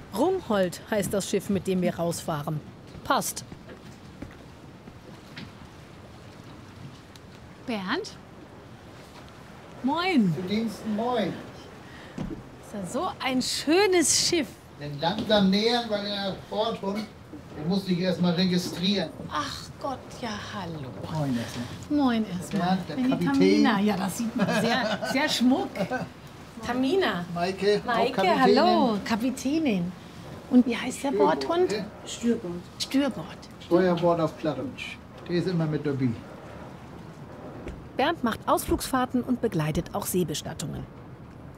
Rungholt heißt das Schiff, mit dem wir rausfahren. Passt. Bernd? Moin. Zu Diensten, moin. Ist ja so ein schönes Schiff. Den langsam nähern, weil der Bordhund, der muss sich erstmal registrieren. Ach Gott, ja, hallo. Moin erstmal. Moin erstmal. Ja, der Die Kapitän. Tamina, ja, das sieht man. Sehr schmuck. Tamina. Maike, auch Maike, Kapitänin. hallo, Kapitänin. Und wie heißt der Bordhund? Stürbord. Stürbord. Steuerbord auf Plattdeutsch. Der ist immer mit dabei. Bernd macht Ausflugsfahrten und begleitet auch Seebestattungen.